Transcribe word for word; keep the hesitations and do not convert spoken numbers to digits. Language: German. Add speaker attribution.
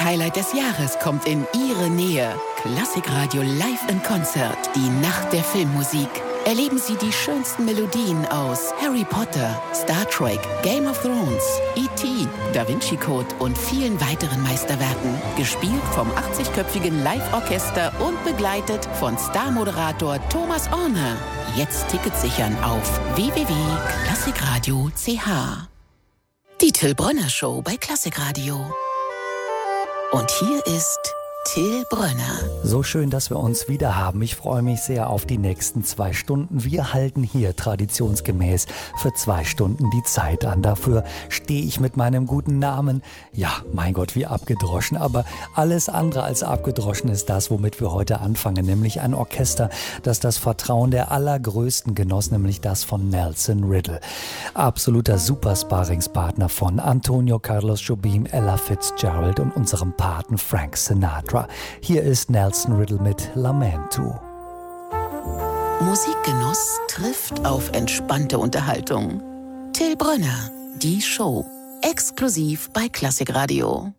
Speaker 1: Highlight des Jahres kommt in Ihre Nähe. Klassikradio Live in Konzert, die Nacht der Filmmusik. Erleben Sie die schönsten Melodien aus Harry Potter, Star Trek, Game of Thrones, E T, Da Vinci Code und vielen weiteren Meisterwerken. Gespielt vom achtzigköpfigen Live-Orchester und begleitet von Star-Moderator Thomas Orner. Jetzt Tickets sichern auf w w w punkt klassikradio punkt c h. Die Till Brönner Show bei Klassikradio. Und hier ist Till Brönner.
Speaker 2: So schön, dass wir uns wieder haben. Ich freue mich sehr auf die nächsten zwei Stunden. Wir halten hier traditionsgemäß für zwei Stunden die Zeit an. Dafür stehe ich mit meinem guten Namen. Ja, mein Gott, wie abgedroschen. Aber alles andere als abgedroschen ist das, womit wir heute anfangen. Nämlich ein Orchester, das das Vertrauen der Allergrößten genoss, nämlich das von Nelson Riddle. Absoluter Supersparringspartner von Antonio Carlos Jobim, Ella Fitzgerald und unserem Paten Frank Sinatra. Hier ist Nelson Riddle mit Lamento.
Speaker 1: Musikgenuss trifft auf entspannte Unterhaltung. Till Brönner, die Show. Exklusiv bei Klassikradio.